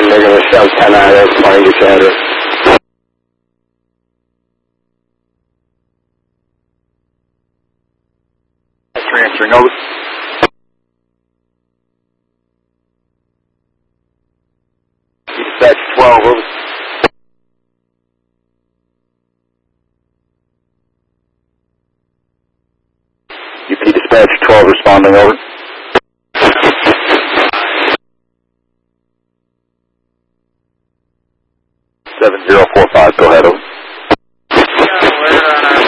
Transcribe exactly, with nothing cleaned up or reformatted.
they're going to sub ten out of there, flying to Canada. Three answering, over. Dispatch twelve, over. U P Dispatch twelve responding, over. seven zero four five, go ahead, over.